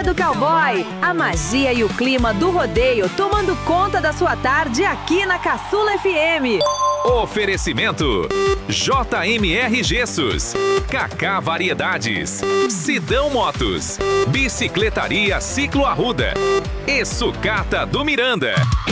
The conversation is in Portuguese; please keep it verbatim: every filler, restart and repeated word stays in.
do Cowboy. A magia e o clima do rodeio tomando conta da sua tarde aqui na Caçula F M. Oferecimento J M R Gessos, Kaká Variedades, Sidão Motos, Bicicletaria Ciclo Arruda e Sucata do Miranda.